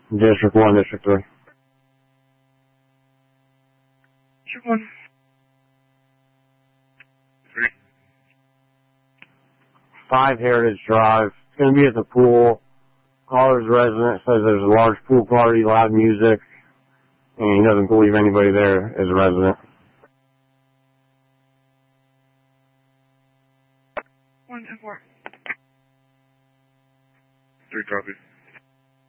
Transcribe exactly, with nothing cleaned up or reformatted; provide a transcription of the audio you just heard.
District one, District three. District one. Three. Five Heritage Drive. It's going to be at the pool. Caller's resident says there's a large pool party, loud music, and he doesn't believe anybody there is a resident. One, two, four. Three copies.